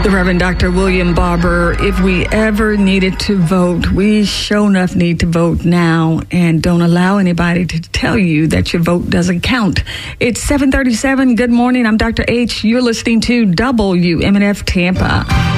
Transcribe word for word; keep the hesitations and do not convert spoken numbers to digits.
The Reverend Doctor William Barber. If we ever needed to vote, we sure enough need to vote now, and don't allow anybody to tell you that your vote doesn't count. It's seven thirty-seven. Good morning. I'm Doctor H. You're listening to W M N F Tampa.